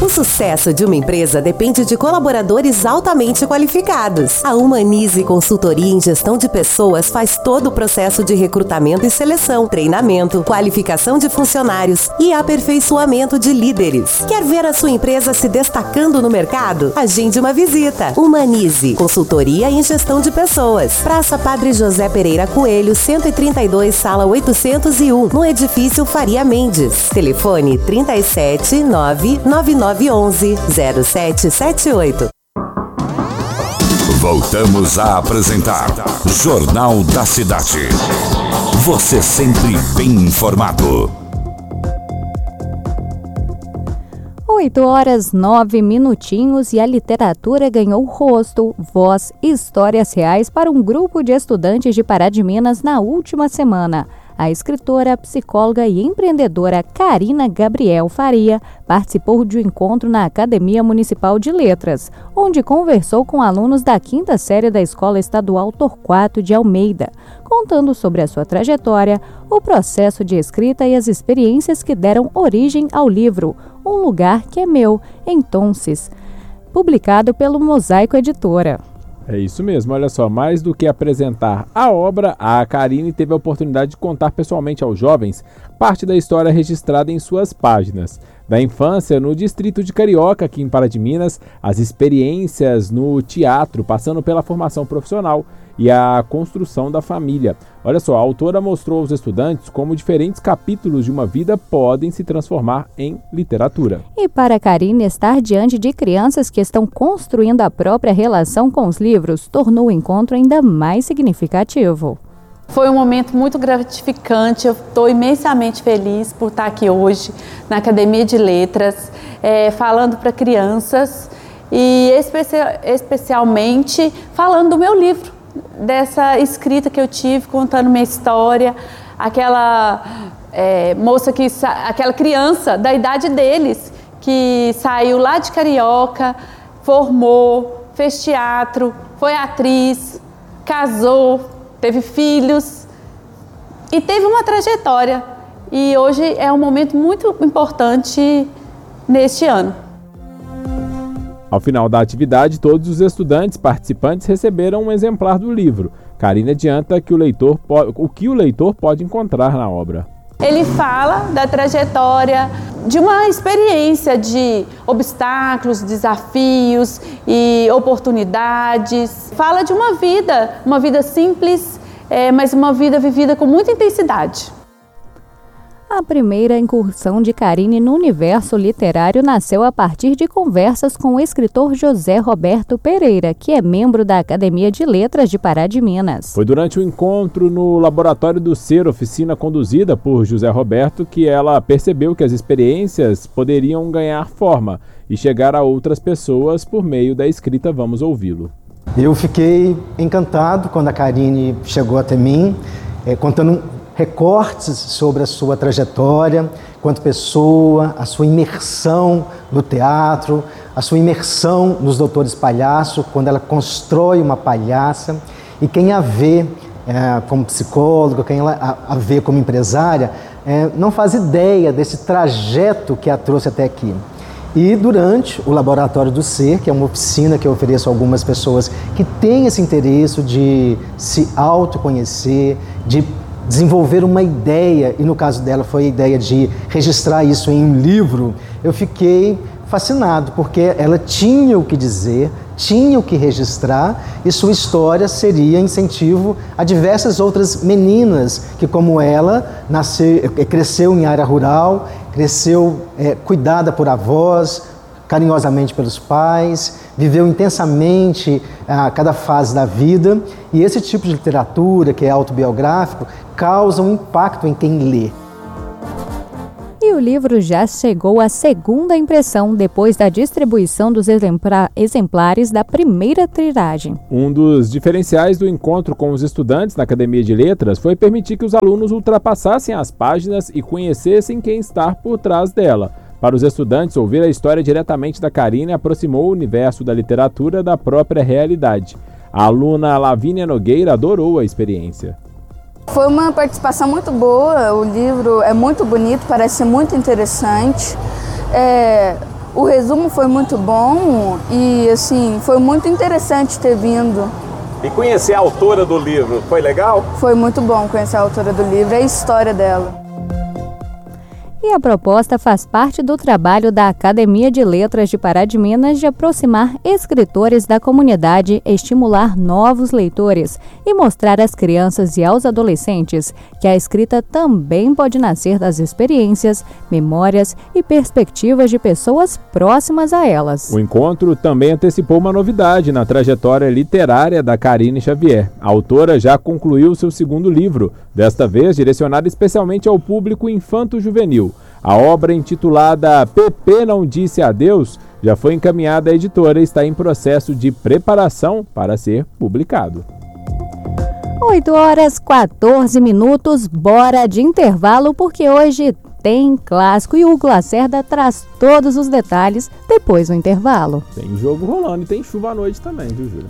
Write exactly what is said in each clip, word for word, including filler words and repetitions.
O sucesso de uma empresa depende de colaboradores altamente qualificados. A Humanize Consultoria em Gestão de Pessoas faz todo o processo de recrutamento e seleção, treinamento, qualificação de funcionários e aperfeiçoamento de líderes. Quer ver a sua empresa se destacando no mercado? Agende uma visita. Humanize Consultoria em Gestão de Pessoas. Praça Padre José Pereira Coelho, cento e trinta e dois, sala oitocentos e um, no edifício Faria Mendes. Telefone trinta e sete, nove nove nove onze, zero sete sete oito. Voltamos a apresentar Jornal da Cidade. Você sempre bem informado. oito horas, nove minutinhos e a literatura ganhou rosto, voz e histórias reais para um grupo de estudantes de Pará de Minas na última semana. A escritora, psicóloga e empreendedora Karina Gabriel Faria participou de um encontro na Academia Municipal de Letras, onde conversou com alunos da quinta série da Escola Estadual Torquato de Almeida, contando sobre a sua trajetória, o processo de escrita e as experiências que deram origem ao livro Um Lugar que é Meu, Entonces, publicado pelo Mosaico Editora. É isso mesmo, olha só, mais do que apresentar a obra, a Karine teve a oportunidade de contar pessoalmente aos jovens parte da história registrada em suas páginas. Da infância no distrito de Carioca, aqui em Pará de Minas, as experiências no teatro, passando pela formação profissional e a construção da família. Olha só, a autora mostrou aos estudantes como diferentes capítulos de uma vida podem se transformar em literatura. E para a Karine, estar diante de crianças que estão construindo a própria relação com os livros tornou o encontro ainda mais significativo. Foi um momento muito gratificante, eu estou imensamente feliz por estar aqui hoje na Academia de Letras, é, falando para crianças e especi- especialmente falando do meu livro, dessa escrita que eu tive, contando minha história, aquela é, moça, que aquela criança da idade deles, que saiu lá de Carioca, formou, fez teatro, foi atriz, casou, teve filhos e teve uma trajetória. E hoje é um momento muito importante neste ano. Ao final da atividade, todos os estudantes participantes receberam um exemplar do livro. Karine adianta que o, leitor po- o que o leitor pode encontrar na obra. Ele fala da trajetória, de uma experiência de obstáculos, desafios e oportunidades. Fala de uma vida, uma vida simples, é, mas uma vida vivida com muita intensidade. A primeira incursão de Karine no universo literário nasceu a partir de conversas com o escritor José Roberto Pereira, que é membro da Academia de Letras de Pará de Minas. Foi durante o um encontro no Laboratório do Ser, oficina conduzida por José Roberto, que ela percebeu que as experiências poderiam ganhar forma e chegar a outras pessoas por meio da escrita. Vamos ouvi-lo. Eu fiquei encantado quando a Karine chegou até mim, é, contando recortes sobre a sua trajetória enquanto pessoa, a sua imersão no teatro, a sua imersão nos Doutores Palhaço, quando ela constrói uma palhaça. E quem a vê é, como psicóloga, quem ela a, a vê como empresária, é, não faz ideia desse trajeto que a trouxe até aqui. E durante o Laboratório do Ser, que é uma oficina que eu ofereço a algumas pessoas que têm esse interesse de se autoconhecer, de desenvolver uma ideia, e no caso dela foi a ideia de registrar isso em um livro, eu fiquei fascinado, porque ela tinha o que dizer, tinha o que registrar, e sua história seria incentivo a diversas outras meninas que, como ela, nasceu, cresceu em área rural, cresceu é, cuidada por avós, carinhosamente pelos pais, viveu intensamente a cada fase da vida, e esse tipo de literatura, que é autobiográfico, causa um impacto em quem lê. E o livro já chegou à segunda impressão depois da distribuição dos exemplares da primeira tiragem. Um dos diferenciais do encontro com os estudantes na Academia de Letras foi permitir que os alunos ultrapassassem as páginas e conhecessem quem está por trás dela. Para os estudantes, ouvir a história diretamente da Karine aproximou o universo da literatura da própria realidade. A aluna Lavínia Nogueira adorou a experiência. Foi uma participação muito boa, o livro é muito bonito, parece ser muito interessante. É, O resumo foi muito bom e, assim, foi muito interessante ter vindo. E conhecer a autora do livro, foi legal? Foi muito bom conhecer a autora do livro e a história dela. E a proposta faz parte do trabalho da Academia de Letras de Pará de Minas de aproximar escritores da comunidade, estimular novos leitores e mostrar às crianças e aos adolescentes que a escrita também pode nascer das experiências, memórias e perspectivas de pessoas próximas a elas. O encontro também antecipou uma novidade na trajetória literária da Karine Xavier. A autora já concluiu seu segundo livro, desta vez direcionado especialmente ao público infanto-juvenil. A obra, intitulada Pepe Não Disse Adeus, já foi encaminhada à editora e está em processo de preparação para ser publicado. oito horas e quatorze minutos, bora de intervalo, porque hoje tem clássico e o Hugo Lacerda traz todos os detalhes depois do intervalo. Tem jogo rolando e tem chuva à noite também, viu, Júlio?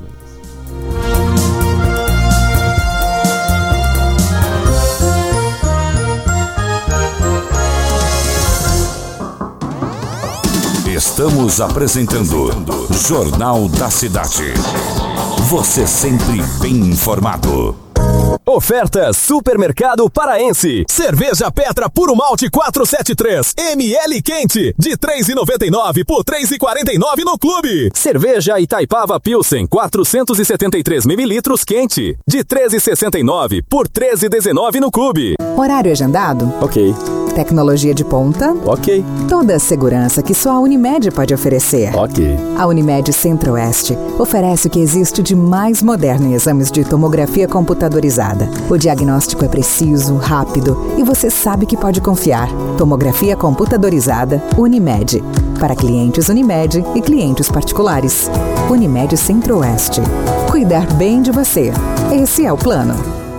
Estamos apresentando Jornal da Cidade. Você sempre bem informado. Oferta Supermercado Paraense. Cerveja Petra Puro Malte quatrocentos e setenta e três mililitros quente de três reais e noventa e nove centavos por três reais e quarenta e nove centavos no clube. Cerveja Itaipava Pilsen quatrocentos e setenta e três mililitros quente de treze reais e sessenta e nove centavos por treze reais e dezenove centavos no clube. Horário agendado? Ok. Tecnologia de ponta? Ok. Toda a segurança que só a Unimed pode oferecer. Ok. A Unimed Centro-Oeste oferece o que existe de mais moderno em exames de tomografia computadorizada. O diagnóstico é preciso, rápido e você sabe que pode confiar. Tomografia computadorizada Unimed. Para clientes Unimed e clientes particulares. Unimed Centro-Oeste. Cuidar bem de você. Esse é o plano.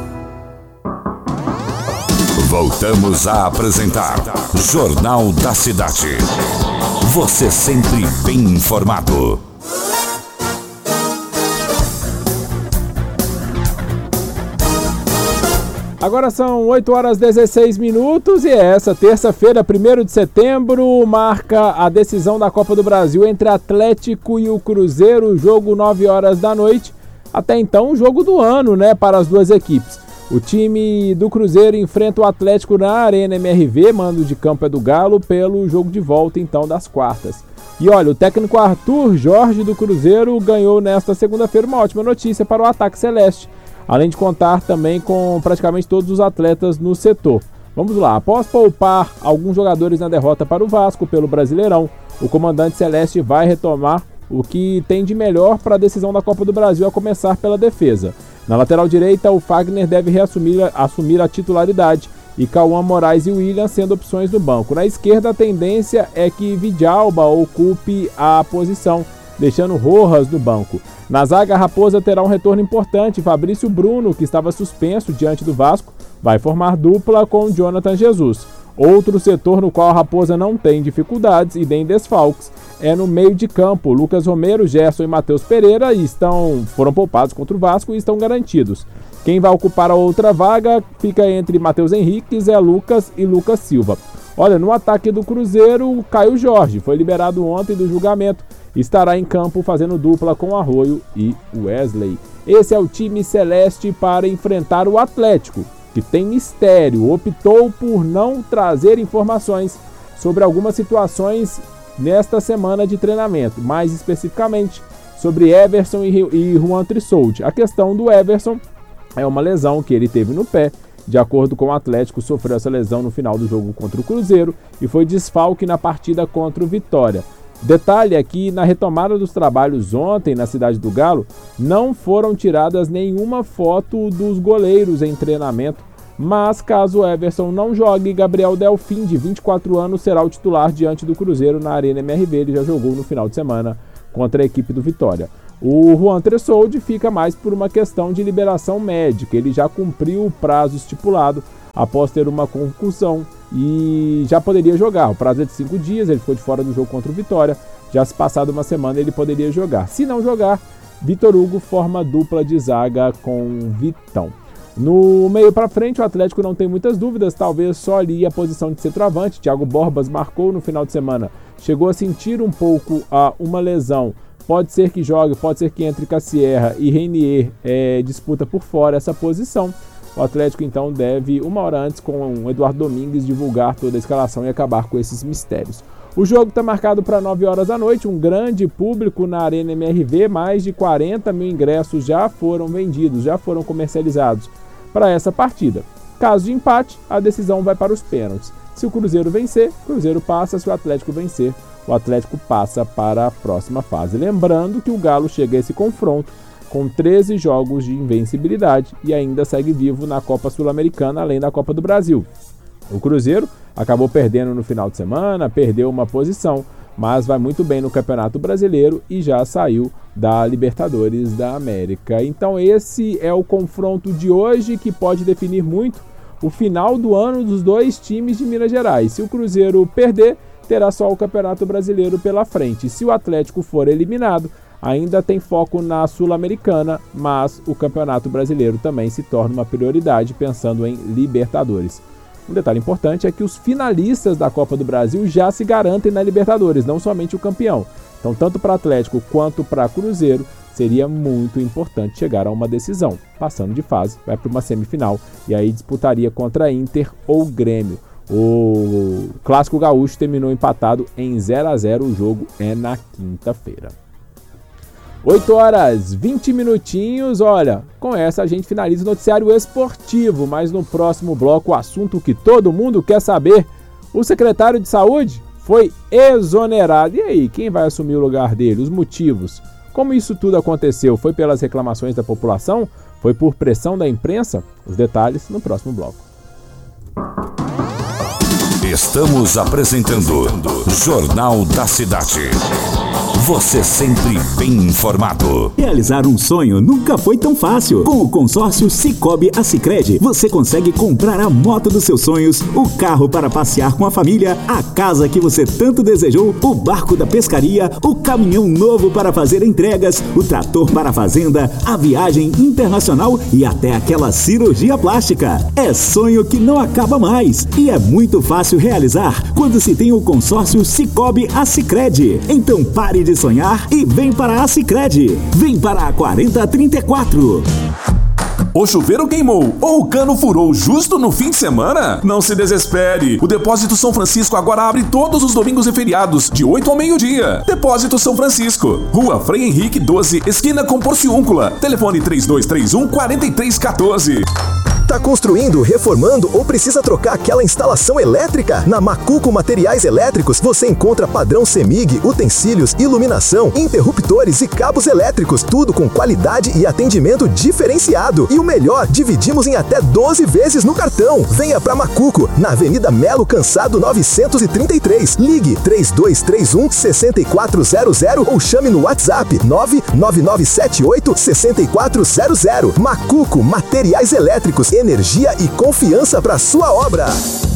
Voltamos a apresentar Jornal da Cidade. Você sempre bem informado. Agora são oito horas e dezesseis minutos e essa terça-feira, primeiro de setembro, marca a decisão da Copa do Brasil entre Atlético e o Cruzeiro, jogo nove horas da noite. Até então, o jogo do ano, né, para as duas equipes. O time do Cruzeiro enfrenta o Atlético na Arena M R V, mando de campo é do Galo, pelo jogo de volta então das quartas. E olha, o técnico Arthur Jorge do Cruzeiro ganhou nesta segunda-feira uma ótima notícia para o ataque celeste, além de contar também com praticamente todos os atletas no setor. Vamos lá, após poupar alguns jogadores na derrota para o Vasco pelo Brasileirão, o comandante celeste vai retomar o que tem de melhor para a decisão da Copa do Brasil, a começar pela defesa. Na lateral direita, o Fagner deve reassumir assumir a titularidade e Cauã Moraes e William sendo opções no banco. Na esquerda, a tendência é que Vidalba ocupe a posição, deixando Rojas no banco. Na zaga, a Raposa terá um retorno importante. Fabrício Bruno, que estava suspenso diante do Vasco, vai formar dupla com Jonathan Jesus. Outro setor no qual a Raposa não tem dificuldades e nem desfalques é no meio de campo. Lucas Romero, Gerson e Matheus Pereira estão, foram poupados contra o Vasco e estão garantidos. Quem vai ocupar a outra vaga fica entre Matheus Henrique, Zé Lucas e Lucas Silva. Olha, no ataque do Cruzeiro, o Caio Jorge foi liberado ontem do julgamento e estará em campo fazendo dupla com Arroio e Wesley. Esse é o time celeste para enfrentar o Atlético, que tem mistério, optou por não trazer informações sobre algumas situações nesta semana de treinamento, mais especificamente sobre Everson e Juan Trissoldi. A questão do Everson é uma lesão que ele teve no pé. De acordo com o Atlético, sofreu essa lesão no final do jogo contra o Cruzeiro e foi desfalque na partida contra o Vitória. Detalhe é que na retomada dos trabalhos ontem na Cidade do Galo, não foram tiradas nenhuma foto dos goleiros em treinamento, mas caso o Everson não jogue, Gabriel Delfim, de vinte e quatro anos, será o titular diante do Cruzeiro na Arena M R V. Ele já jogou no final de semana contra a equipe do Vitória. O Juan Trissoldi fica mais por uma questão de liberação médica. Ele já cumpriu o prazo estipulado após ter uma concussão e já poderia jogar. O prazo é de cinco dias, ele ficou de fora do jogo contra o Vitória. Já se passado uma semana ele poderia jogar. Se não jogar, Vitor Hugo forma dupla de zaga com Vitão. No meio para frente, o Atlético não tem muitas dúvidas, talvez só ali a posição de centroavante. Thiago Borbas marcou no final de semana chegou a sentir um pouco uh, uma lesão. Pode ser que jogue, pode ser que entre Cassierra e Reinier é, disputa por fora essa posição. O Atlético, então, deve, uma hora antes, com o Eduardo Domingues, divulgar toda a escalação e acabar com esses mistérios. O jogo está marcado para nove horas da noite, um grande público na Arena M R V, mais de quarenta mil ingressos já foram vendidos, já foram comercializados para essa partida. Caso de empate, a decisão vai para os pênaltis. Se o Cruzeiro vencer, o Cruzeiro passa, se o Atlético vencer, o Atlético passa para a próxima fase. Lembrando que o Galo chega a esse confronto com treze jogos de invencibilidade e ainda segue vivo na Copa Sul-Americana, além da Copa do Brasil. O Cruzeiro acabou perdendo no final de semana, perdeu uma posição, mas vai muito bem no Campeonato Brasileiro e já saiu da Libertadores da América. Então esse é o confronto de hoje que pode definir muito o final do ano dos dois times de Minas Gerais. Se o Cruzeiro perder, terá só o Campeonato Brasileiro pela frente. Se o Atlético for eliminado, ainda tem foco na Sul-Americana, mas o Campeonato Brasileiro também se torna uma prioridade pensando em Libertadores. Um detalhe importante é que os finalistas da Copa do Brasil já se garantem na Libertadores, não somente o campeão. Então, tanto para Atlético quanto para Cruzeiro, seria muito importante chegar a uma decisão. Passando de fase, vai para uma semifinal e aí disputaria contra Inter ou Grêmio. O Clássico Gaúcho terminou empatado em zero a zero, o jogo é na quinta-feira. oito horas, vinte minutinhos, olha, com essa a gente finaliza o noticiário esportivo, mas no próximo bloco o assunto que todo mundo quer saber, o secretário de saúde foi exonerado. E aí, quem vai assumir o lugar dele? Os motivos? Como isso tudo aconteceu? Foi pelas reclamações da população? Foi por pressão da imprensa? Os detalhes no próximo bloco. Estamos apresentando Jornal da Cidade. Você sempre bem informado. Realizar um sonho nunca foi tão fácil. Com o consórcio Sicoob Assicred, você consegue comprar a moto dos seus sonhos, o carro para passear com a família, a casa que você tanto desejou, o barco da pescaria, o caminhão novo para fazer entregas, o trator para a fazenda, a viagem internacional e até aquela cirurgia plástica. É sonho que não acaba mais e é muito fácil realizar quando se tem o consórcio Sicoob Assicred. Então pare de sonhar e vem para a Sicredi. Vem para a quarenta trinta e quatro. O chuveiro queimou ou o cano furou justo no fim de semana? Não se desespere. O Depósito São Francisco agora abre todos os domingos e feriados, de oito ao meio-dia. Depósito São Francisco, Rua Frei Henrique doze, esquina com Porciúncula. Telefone três dois três um, quatro três um quatro. Tá construindo, reformando ou precisa trocar aquela instalação elétrica? Na Macuco Materiais Elétricos você encontra padrão CEMIG, utensílios, iluminação, interruptores e cabos elétricos, tudo com qualidade e atendimento diferenciado. E o melhor, dividimos em até doze vezes no cartão. Venha pra Macuco, na Avenida Melo Cansado novecentos e trinta e três. Ligue três dois três um, seis quatro zero zero ou chame no WhatsApp nove nove nove sete oito, seis quatro zero zero. Macuco Materiais Elétricos, energia e confiança para sua obra.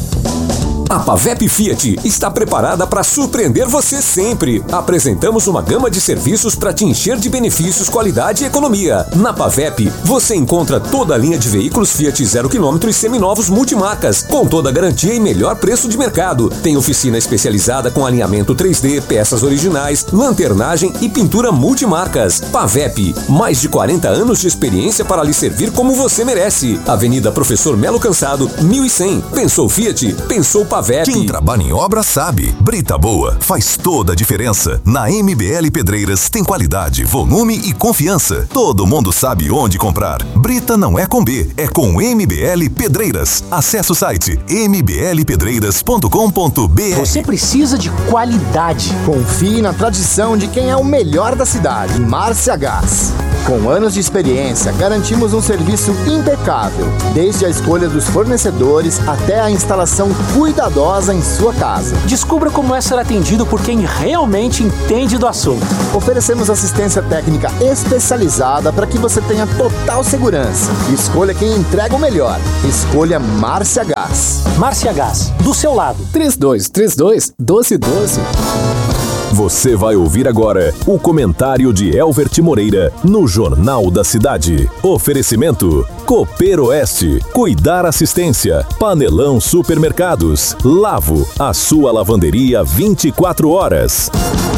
A Pavep Fiat está preparada para surpreender você sempre. Apresentamos uma gama de serviços para te encher de benefícios, qualidade e economia. Na Pavep, você encontra toda a linha de veículos Fiat zero quilômetro e seminovos multimarcas, com toda a garantia e melhor preço de mercado. Tem oficina especializada com alinhamento três D, peças originais, lanternagem e pintura multimarcas. Pavep, mais de quarenta anos de experiência para lhe servir como você merece. Avenida Professor Melo Cansado, mil e cem. Pensou Fiat? Pensou Pavep. Quem trabalha em obra sabe. Brita boa faz toda a diferença. Na M B L Pedreiras tem qualidade, volume e confiança. Todo mundo sabe onde comprar. Brita não é com B, é com M B L Pedreiras. Acesse o site m b l pedreiras ponto com ponto b r. Você precisa de qualidade. Confie na tradição de quem é o melhor da cidade, Márcia Gás. Com anos de experiência, garantimos um serviço impecável, desde a escolha dos fornecedores até a instalação cuidadosa em sua casa. Descubra como é ser atendido por quem realmente entende do assunto. Oferecemos assistência técnica especializada para que você tenha total segurança. Escolha quem entrega o melhor. Escolha Márcia Gás. Márcia Gás, do seu lado. três dois três dois, um dois um dois. Você vai ouvir agora o comentário de Elvert Moreira no Jornal da Cidade. Oferecimento Cooperoeste, Cuidar Assistência, Panelão Supermercados, Lavo, a sua lavanderia vinte e quatro horas.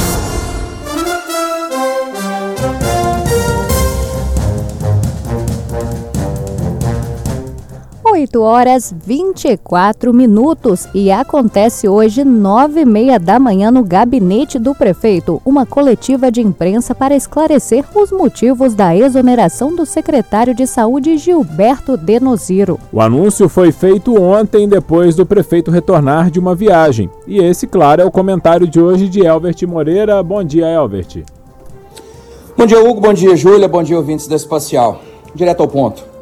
oito horas e vinte e quatro minutos e acontece hoje nove e meia da manhã no gabinete do prefeito uma coletiva de imprensa para esclarecer os motivos da exoneração do secretário de Saúde Gilberto Denoziro. O anúncio foi feito ontem depois do prefeito retornar de uma viagem. E esse, claro, é o comentário de hoje de Elvert Moreira. Bom dia, Elvert. Bom dia, Hugo. Bom dia, Júlia. Bom dia, ouvintes da Espacial. Direto ao ponto.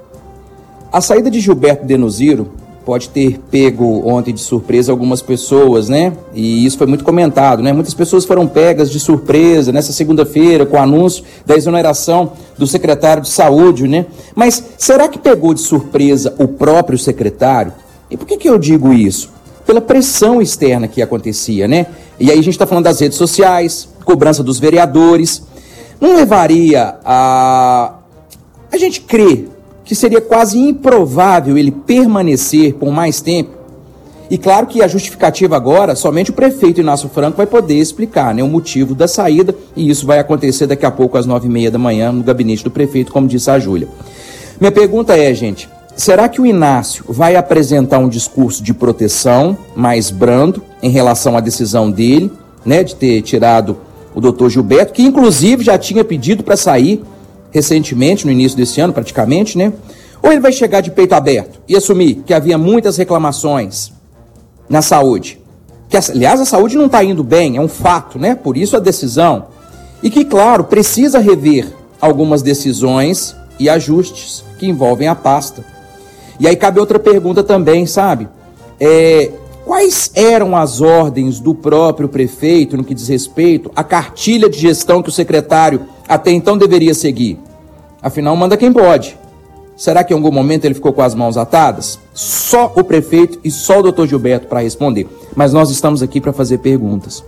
A saída de Gilberto Denoziro pode ter pego ontem de surpresa algumas pessoas, né? E isso foi muito comentado, né? Muitas pessoas foram pegas de surpresa nessa segunda-feira com o anúncio da exoneração do secretário de Saúde, né? Mas será que pegou de surpresa o próprio secretário? E por que que eu digo isso? Pela pressão externa que acontecia, né? E aí a gente está falando das redes sociais, cobrança dos vereadores. Não levaria a... a gente crer que seria quase improvável ele permanecer por mais tempo? E claro que a justificativa agora, somente o prefeito Inácio Franco vai poder explicar, né, o motivo da saída, e isso vai acontecer daqui a pouco às nove e meia da manhã no gabinete do prefeito, como disse a Júlia. Minha pergunta é, gente, será que o Inácio vai apresentar um discurso de proteção mais brando em relação à decisão dele, né, de ter tirado o doutor Gilberto, que inclusive já tinha pedido para sair recentemente, no início desse ano, praticamente, né? Ou ele vai chegar de peito aberto e assumir que havia muitas reclamações na saúde, que, aliás, a saúde não está indo bem, é um fato, né? Por isso a decisão. E que, claro, precisa rever algumas decisões e ajustes que envolvem a pasta. E aí cabe outra pergunta também, sabe? É, quais eram as ordens do próprio prefeito no que diz respeito à cartilha de gestão que o secretário até então deveria seguir? Afinal, manda quem pode. Será que em algum momento ele ficou com as mãos atadas? Só o prefeito e só o doutor Gilberto para responder. Mas nós estamos aqui para fazer perguntas.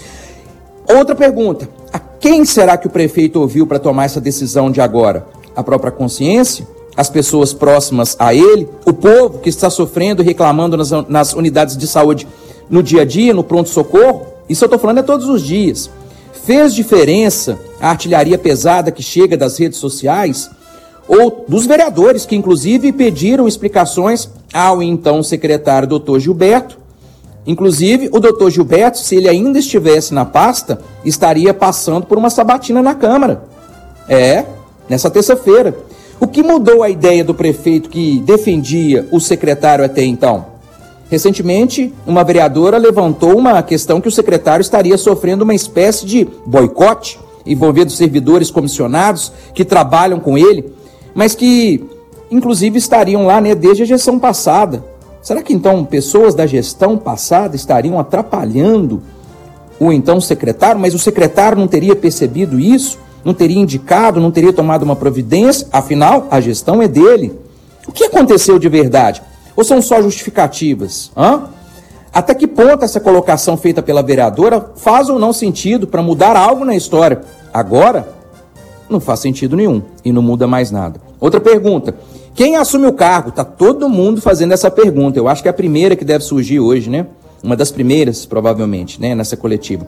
Outra pergunta. A quem será que o prefeito ouviu para tomar essa decisão de agora? A própria consciência? As pessoas próximas a ele? O povo que está sofrendo e reclamando nas, nas unidades de saúde no dia a dia, no pronto-socorro? Isso eu estou falando é todos os dias. Fez diferença a artilharia pesada que chega das redes sociais ou dos vereadores que inclusive pediram explicações ao então secretário doutor Gilberto? Inclusive o doutor Gilberto, se ele ainda estivesse na pasta, estaria passando por uma sabatina na Câmara. É, nessa terça-feira. O que mudou a ideia do prefeito que defendia o secretário até então? Recentemente, uma vereadora levantou uma questão que o secretário estaria sofrendo uma espécie de boicote, envolvendo servidores comissionados que trabalham com ele, mas que, inclusive, estariam lá, né, desde a gestão passada. Será que, então, pessoas da gestão passada estariam atrapalhando o então secretário? Mas o secretário não teria percebido isso? Não teria indicado? Não teria tomado uma providência? Afinal, a gestão é dele. O que aconteceu de verdade? Ou são só justificativas? Hã? Até que ponto essa colocação feita pela vereadora faz ou não sentido para mudar algo na história? Agora, não faz sentido nenhum e não muda mais nada. Outra pergunta. Quem assume o cargo? Tá todo mundo fazendo essa pergunta. Eu acho que é a primeira que deve surgir hoje, né? Uma das primeiras, provavelmente, né? Nessa coletiva.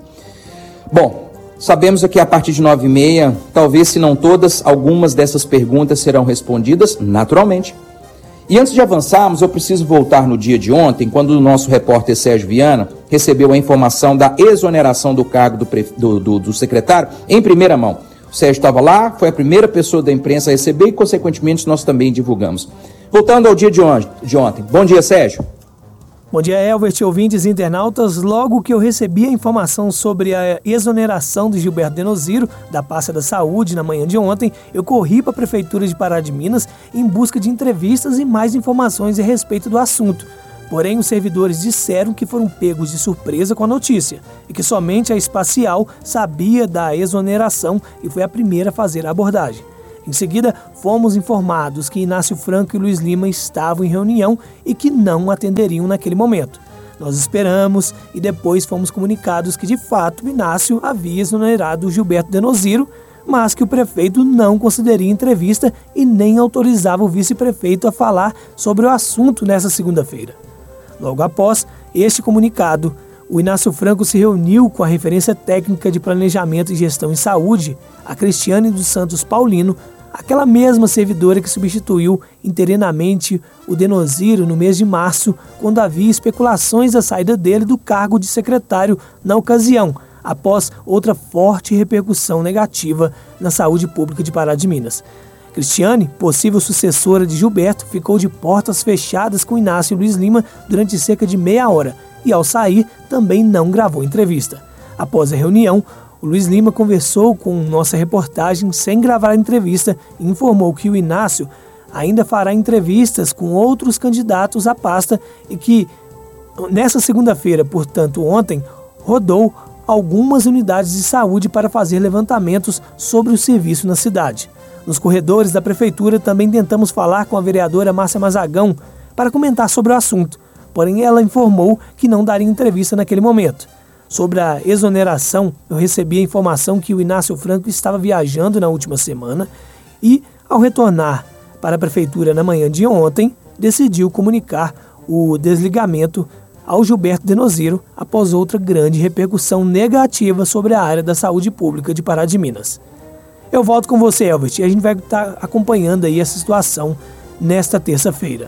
Bom, sabemos que a partir de nove e meia, talvez se não todas, algumas dessas perguntas serão respondidas naturalmente. E antes de avançarmos, eu preciso voltar no dia de ontem, quando o nosso repórter Sérgio Viana recebeu a informação da exoneração do cargo do, pre... do, do, do secretário em primeira mão. O Sérgio estava lá, foi a primeira pessoa da imprensa a receber e, consequentemente, nós também divulgamos. Voltando ao dia de, on... de ontem. Bom dia, Sérgio. Bom dia, Elvert, ouvintes e internautas. Logo que eu recebi a informação sobre a exoneração de Gilberto Denoziro, da pasta da saúde, na manhã de ontem, eu corri para a Prefeitura de Pará de Minas em busca de entrevistas e mais informações a respeito do assunto. Porém, os servidores disseram que foram pegos de surpresa com a notícia e que somente a Espacial sabia da exoneração e foi a primeira a fazer a abordagem. Em seguida, fomos informados que Inácio Franco e Luiz Lima estavam em reunião e que não atenderiam naquele momento. Nós esperamos e depois fomos comunicados que de fato o Inácio havia exonerado o Gilberto Denoziro, mas que o prefeito não concederia entrevista e nem autorizava o vice-prefeito a falar sobre o assunto nessa segunda-feira. Logo após este comunicado, o Inácio Franco se reuniu com a referência técnica de planejamento e gestão em saúde, a Cristiane dos Santos Paulino, aquela mesma servidora que substituiu interinamente o Denoziro no mês de março, quando havia especulações da saída dele do cargo de secretário na ocasião, após outra forte repercussão negativa na saúde pública de Pará de Minas. Cristiane, possível sucessora de Gilberto, ficou de portas fechadas com Inácio e Luiz Lima durante cerca de meia hora e, ao sair, também não gravou entrevista. Após a reunião, o Luiz Lima conversou com nossa reportagem sem gravar a entrevista e informou que o Inácio ainda fará entrevistas com outros candidatos à pasta e que, nessa segunda-feira, portanto ontem, rodou algumas unidades de saúde para fazer levantamentos sobre o serviço na cidade. Nos corredores da prefeitura também tentamos falar com a vereadora Márcia Mazagão para comentar sobre o assunto, porém ela informou que não daria entrevista naquele momento. Sobre a exoneração, eu recebi a informação que o Inácio Franco estava viajando na última semana e, ao retornar para a prefeitura na manhã de ontem, decidiu comunicar o desligamento ao Gilberto Denoziro após outra grande repercussão negativa sobre a área da saúde pública de Pará de Minas. Eu volto com você, Elbert, e a gente vai estar acompanhando aí essa situação nesta terça-feira.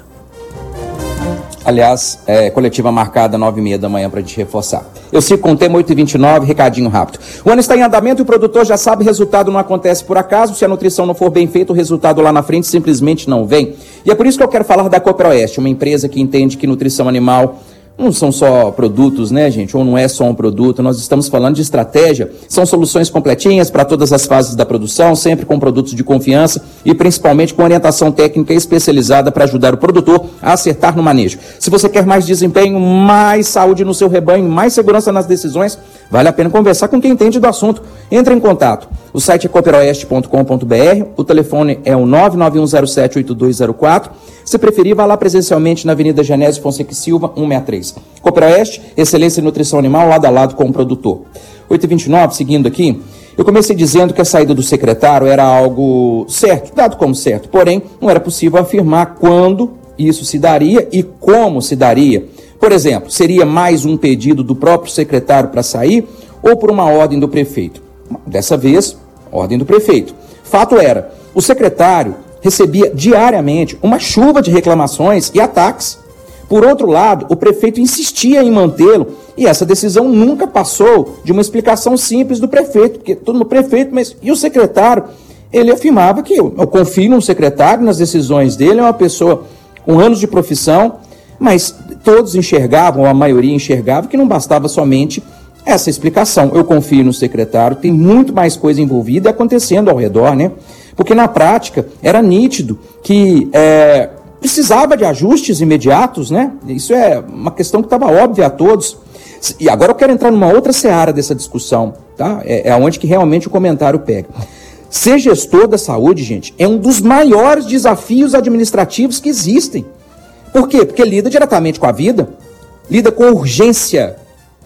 Aliás, é, coletiva marcada nove e meia da manhã para a gente reforçar. Eu sigo com o tema oito e vinte e nove, recadinho rápido. O ano está em andamento e o produtor já sabe, o resultado não acontece por acaso. Se a nutrição não for bem feita, o resultado lá na frente simplesmente não vem. E é por isso que eu quero falar da Cooperoeste, uma empresa que entende que nutrição animal não são só produtos, né, gente? Ou não é só um produto. Nós estamos falando de estratégia. São soluções completinhas para todas as fases da produção, sempre com produtos de confiança e principalmente com orientação técnica especializada para ajudar o produtor a acertar no manejo. Se você quer mais desempenho, mais saúde no seu rebanho, mais segurança nas decisões, vale a pena conversar com quem entende do assunto. Entre em contato. O site é cooperoeste ponto com ponto b r, o telefone é o nove nove um zero sete oito dois zero quatro. Se preferir, vá lá presencialmente na Avenida Genésio Fonseca Silva, cento e sessenta e três. Cooperoeste, excelência em nutrição animal, lado a lado com o produtor. oito e vinte e nove, seguindo aqui, eu comecei dizendo que a saída do secretário era algo certo, dado como certo, porém, não era possível afirmar quando isso se daria e como se daria. Por exemplo, seria mais um pedido do próprio secretário para sair ou por uma ordem do prefeito? Dessa vez, ordem do prefeito. Fato era, o secretário recebia diariamente uma chuva de reclamações e ataques. Por outro lado, o prefeito insistia em mantê-lo e essa decisão nunca passou de uma explicação simples do prefeito, porque todo mundo prefeito, mas e o secretário? Ele afirmava que eu, eu confio no secretário, nas decisões dele, é uma pessoa com anos de profissão, mas todos enxergavam, ou a maioria enxergava, que não bastava somente essa explicação. Eu confio no secretário, tem muito mais coisa envolvida acontecendo ao redor, né? Porque na prática era nítido que é, precisava de ajustes imediatos, né? Isso é uma questão que estava óbvia a todos. E agora eu quero entrar numa outra seara dessa discussão, tá? É, é onde que realmente o comentário pega. Ser gestor da saúde, gente, é um dos maiores desafios administrativos que existem. Por quê? Porque lida diretamente com a vida, lida com urgência,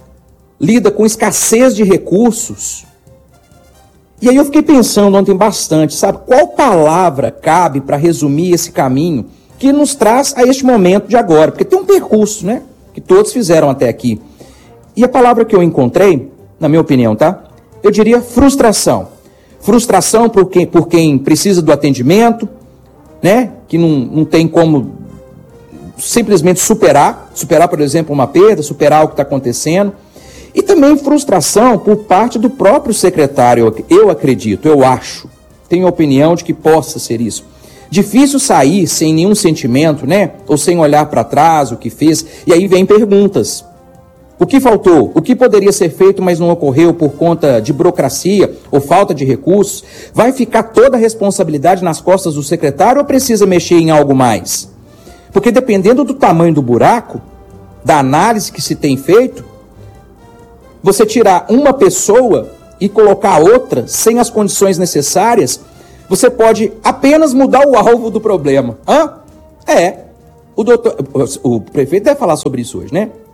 lida com escassez de recursos. E aí eu fiquei pensando ontem bastante, sabe, qual palavra cabe para resumir esse caminho que nos traz a este momento de agora? Porque tem um percurso, né, que todos fizeram até aqui. E a palavra que eu encontrei, na minha opinião, tá? Eu diria frustração. Frustração por quem, por quem precisa do atendimento, né, que não, não tem como simplesmente superar, superar, por exemplo, uma perda, superar o que está acontecendo. E também frustração por parte do próprio secretário, eu acredito, eu acho, tenho a opinião de que possa ser isso. Difícil sair sem nenhum sentimento, né? Ou sem olhar para trás, o que fez, e aí vem perguntas. O que faltou? O que poderia ser feito, mas não ocorreu por conta de burocracia ou falta de recursos? Vai ficar toda a responsabilidade nas costas do secretário ou precisa mexer em algo mais? Porque dependendo do tamanho do buraco, da análise que se tem feito, você tirar uma pessoa e colocar outra sem as condições necessárias, você pode apenas mudar o alvo do problema. Hã? É. O, doutor, o prefeito deve falar sobre isso hoje, né?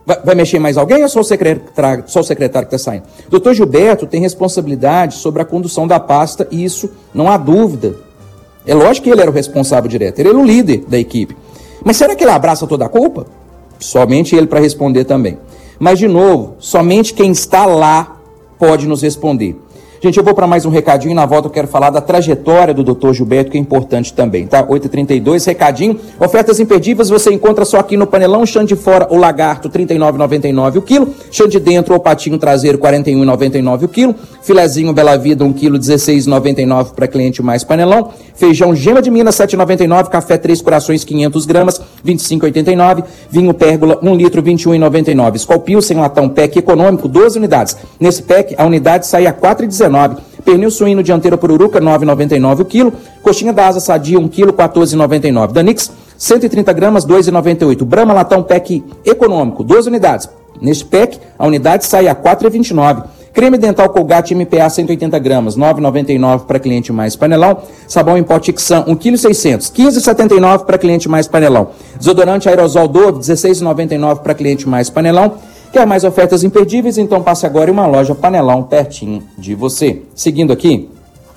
Vai, vai mexer mais alguém ou só o secretário, só o secretário que está saindo? O doutor Gilberto tem responsabilidade sobre a condução da pasta e isso não há dúvida. É lógico que ele era o responsável direto, ele era o líder da equipe. Mas será que ele abraça toda a culpa? Somente ele para responder também. Mas, de novo, somente quem está lá pode nos responder. Gente, eu vou para mais um recadinho e na volta eu quero falar da trajetória do doutor Gilberto, que é importante também, tá? oito e trinta e dois, recadinho. Ofertas imperdíveis você encontra só aqui no Panelão. Chão de fora, o lagarto, trinta e nove reais e noventa e nove centavos o quilo. Chão de dentro, o patinho traseiro, quarenta e um reais e noventa e nove centavos o quilo. Filezinho Bela Vida, um quilo, dezesseis reais e noventa e nove centavos para cliente mais Panelão. Feijão Gema de Minas, sete reais e noventa e nove centavos. Café Três Corações, quinhentas gramas, vinte e cinco reais e oitenta e nove centavos. Vinho Pérgola, um litro, vinte e um reais e noventa e nove centavos. Skol Pilsen latão pack econômico, doze unidades. Nesse pack, a unidade sai a quatro reais e dezenove centavos. Pernil suíno dianteiro pururuca, nove reais e noventa e nove centavos o quilo. Coxinha da asa sadia, um quilo, quatorze reais e noventa e nove centavos. Danix, cento e trinta gramas, dois reais e noventa e oito centavos. Brahma latão pack econômico, doze unidades. Neste pack, a unidade sai a quatro reais e vinte e nove centavos. Creme dental Colgate M P A, cento e oitenta gramas, nove reais e noventa e nove centavos para cliente mais Panelão. Sabão em pó Tixan, um quilo e seiscentos gramas, quinze reais e setenta e nove centavos para cliente mais Panelão. Desodorante Aerosol Dove, dezesseis reais e noventa e nove centavos para cliente mais Panelão. Quer mais ofertas imperdíveis? Então passe agora em uma loja Panelão pertinho de você. Seguindo aqui,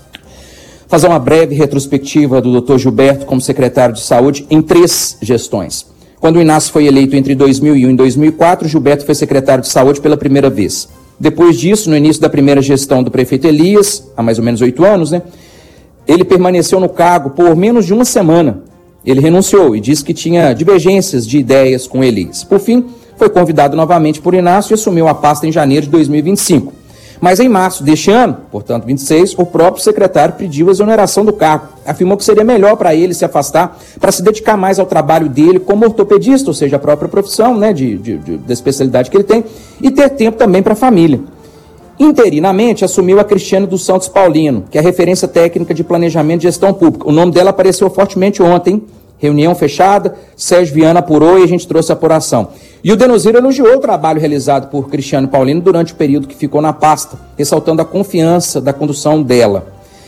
fazer uma breve retrospectiva do doutor Gilberto como secretário de saúde em três gestões. Quando o Inácio foi eleito entre dois mil e um e dois mil e quatro, Gilberto foi secretário de saúde pela primeira vez. Depois disso, no início da primeira gestão do prefeito Elias, há mais ou menos oito anos, né? Ele permaneceu no cargo por menos de uma semana. Ele renunciou e disse que tinha divergências de ideias com Elias. Por fim, foi convidado novamente por Inácio e assumiu a pasta em janeiro de dois mil e vinte e cinco. Mas em março deste ano, portanto vinte e seis, o próprio secretário pediu a exoneração do cargo. Afirmou que seria melhor para ele se afastar para se dedicar mais ao trabalho dele como ortopedista, ou seja, a própria profissão, né, de, de, de, da especialidade que ele tem, e ter tempo também para a família. Interinamente, assumiu a Cristiane dos Santos Paulino, que é a referência técnica de planejamento e gestão pública. O nome dela apareceu fortemente ontem. Reunião fechada, Sérgio Viana apurou e a gente trouxe a apuração. E o Denoziro elogiou o trabalho realizado por Cristiane Paulino durante o período que ficou na pasta, ressaltando a confiança da condução dela.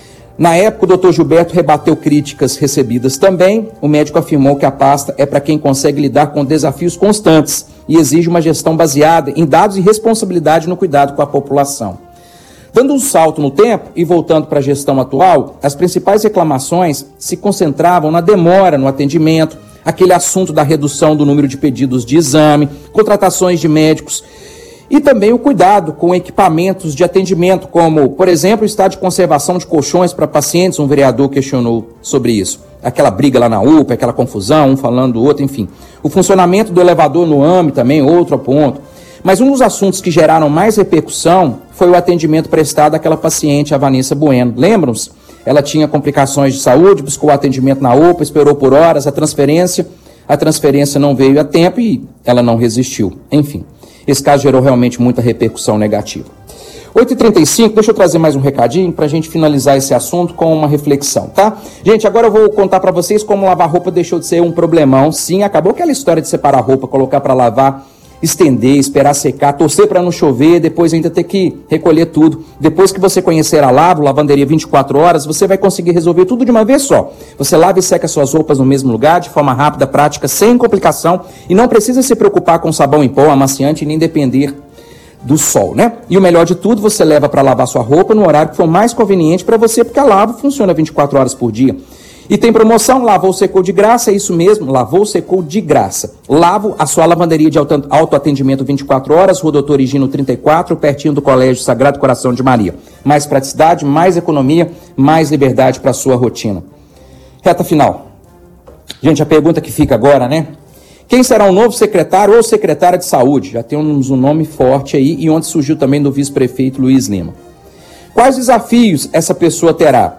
Na época, o doutor Gilberto rebateu críticas recebidas também. O médico afirmou que a pasta é para quem consegue lidar com desafios constantes e exige uma gestão baseada em dados e responsabilidade no cuidado com a população. Dando um salto no tempo e voltando para a gestão atual, as principais reclamações se concentravam na demora no atendimento, aquele assunto da redução do número de pedidos de exame, contratações de médicos e também o cuidado com equipamentos de atendimento, como, por exemplo, o estado de conservação de colchões para pacientes. Um vereador questionou sobre isso. Aquela briga lá na U P A, aquela confusão, um falando do outro, enfim. O funcionamento do elevador no A M E também, outro ponto. Mas um dos assuntos que geraram mais repercussão foi o atendimento prestado àquela paciente, a Vanessa Bueno. Lembram-se? Ela tinha complicações de saúde, buscou atendimento na U P A, esperou por horas, a transferência, a transferência não veio a tempo e ela não resistiu. Enfim, esse caso gerou realmente muita repercussão negativa. oito e trinta e cinco, deixa eu trazer mais um recadinho para a gente finalizar esse assunto com uma reflexão, tá? Gente, agora eu vou contar para vocês como lavar roupa deixou de ser um problemão. Sim, acabou aquela história de separar roupa, colocar para lavar, estender, esperar secar, torcer para não chover, depois ainda ter que recolher tudo. Depois que você conhecer a Lavo, lavanderia vinte e quatro horas, você vai conseguir resolver tudo de uma vez só. Você lava e seca suas roupas no mesmo lugar, de forma rápida, prática, sem complicação, e não precisa se preocupar com sabão em pó, amaciante, nem depender do sol, né? E o melhor de tudo, você leva para lavar sua roupa no horário que for mais conveniente para você, porque a Lavo funciona vinte e quatro horas por dia. E tem promoção, lavou, secou de graça, é isso mesmo, lavou, secou de graça. Lavo, a sua lavanderia de autoatendimento vinte e quatro horas, Rua Doutor Higino trinta e quatro, pertinho do Colégio Sagrado Coração de Maria. Mais praticidade, mais economia, mais liberdade para a sua rotina. Reta final. Gente, a pergunta que fica agora, né? Quem será o novo secretário ou secretária de saúde? Já temos um nome forte aí, e onde surgiu também do vice-prefeito Luiz Lima. Quais desafios essa pessoa terá?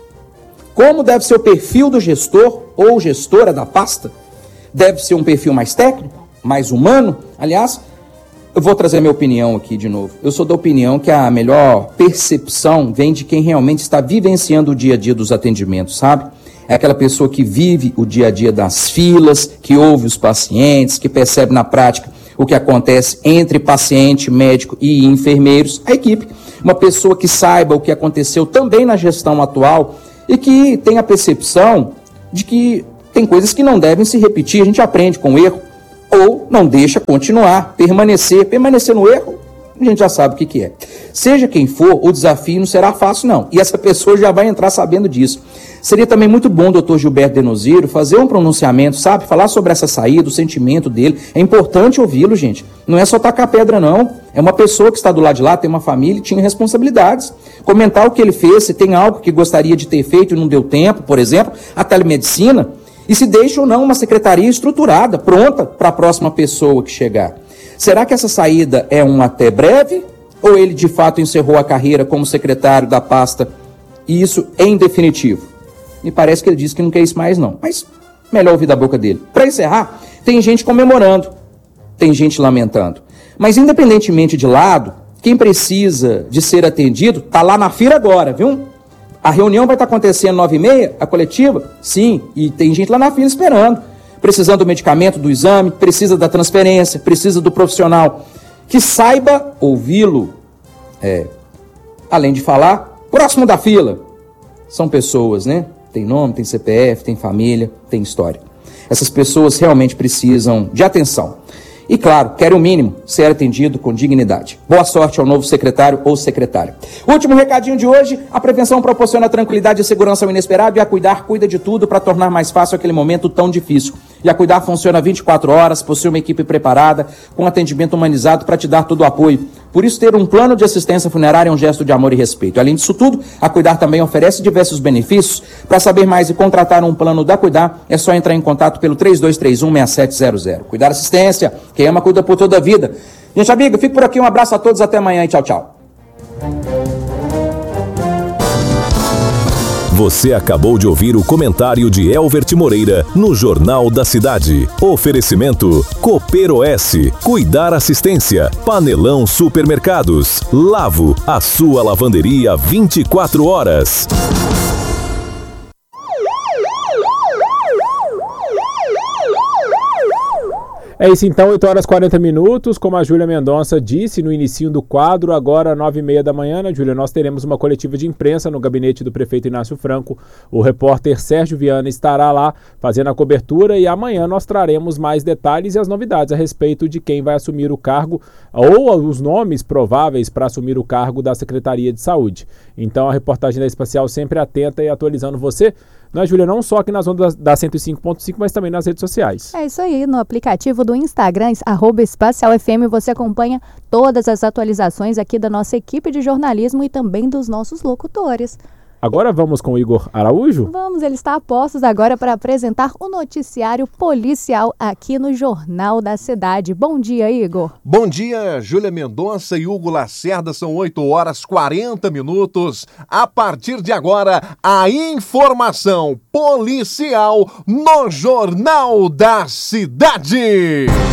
Como deve ser o perfil do gestor ou gestora da pasta? Deve ser um perfil mais técnico, mais humano? Aliás, eu vou trazer minha opinião aqui de novo. Eu sou da opinião que a melhor percepção vem de quem realmente está vivenciando o dia a dia dos atendimentos, sabe? É aquela pessoa que vive o dia a dia das filas, que ouve os pacientes, que percebe na prática o que acontece entre paciente, médico e enfermeiros, a equipe. Uma pessoa que saiba o que aconteceu também na gestão atual e que tenha a percepção de que tem coisas que não devem se repetir. A gente aprende com o erro. ou não deixa continuar, permanecer, permanecer no erro, a gente já sabe o que, que é. Seja quem for, o desafio não será fácil não, e essa pessoa já vai entrar sabendo disso. Seria também muito bom o doutor Gilberto Denoziro fazer um pronunciamento, sabe, falar sobre essa saída, o sentimento dele, é importante ouvi-lo, gente, não é só tacar pedra não, é uma pessoa que está do lado de lá, tem uma família e tinha responsabilidades, comentar o que ele fez, se tem algo que gostaria de ter feito e não deu tempo, por exemplo, a telemedicina, e se deixa ou não uma secretaria estruturada, pronta para a próxima pessoa que chegar. Será que essa saída é um até breve? Ou ele de fato encerrou a carreira como secretário da pasta e isso em definitivo? Me parece que ele disse que não quer isso mais não, mas melhor ouvir da boca dele. Para encerrar, tem gente comemorando, tem gente lamentando. Mas independentemente de lado, quem precisa de ser atendido está lá na fila agora, viu? A reunião vai estar acontecendo nove e meia, a coletiva? Sim, e tem gente lá na fila esperando. Precisando do medicamento, do exame, precisa da transferência, precisa do profissional que saiba ouvi-lo. É, além de falar, próximo da fila. São pessoas, né? Tem nome, tem C P F, tem família, tem história. Essas pessoas realmente precisam de atenção. E claro, querem o mínimo, ser atendido com dignidade. Boa sorte ao novo secretário ou secretária. Último recadinho de hoje, a prevenção proporciona tranquilidade e segurança ao inesperado e a Cuidar cuida de tudo para tornar mais fácil aquele momento tão difícil. E a Cuidar funciona vinte e quatro horas, possui uma equipe preparada, com atendimento humanizado para te dar todo o apoio. Por isso, ter um plano de assistência funerária é um gesto de amor e respeito. Além disso tudo, a Cuidar também oferece diversos benefícios. Para saber mais e contratar um plano da Cuidar, é só entrar em contato pelo três dois três um, seis sete zero zero. Cuidar Assistência, quem ama cuida por toda a vida. Gente amiga, fico por aqui, um abraço a todos, até amanhã e tchau, tchau. Você acabou de ouvir o comentário de Elvert Moreira no Jornal da Cidade. Oferecimento Cooper S, Cuidar Assistência, Panelão Supermercados, Lavo, a sua lavanderia vinte e quatro horas. É isso então, oito horas e quarenta minutos, como a Júlia Mendonça disse no início do quadro, agora nove e meia da manhã, né, Júlia? Nós teremos uma coletiva de imprensa no gabinete do prefeito Inácio Franco. O repórter Sérgio Viana estará lá fazendo a cobertura e amanhã nós traremos mais detalhes e as novidades a respeito de quem vai assumir o cargo ou os nomes prováveis para assumir o cargo da Secretaria de Saúde. Então a reportagem da Espacial sempre atenta e atualizando você. Não é, Júlia? Não só aqui nas ondas da cento e cinco ponto cinco, mas também nas redes sociais. É isso aí, no aplicativo do Instagram, arroba Espacial F M, você acompanha todas as atualizações aqui da nossa equipe de jornalismo e também dos nossos locutores. Agora vamos com o Igor Araújo? Vamos, ele está a postos agora para apresentar o noticiário policial aqui no Jornal da Cidade. Bom dia, Igor. Bom dia, Júlia Mendonça e Hugo Lacerda, são oito horas e quarenta minutos. A partir de agora, a informação policial no Jornal da Cidade.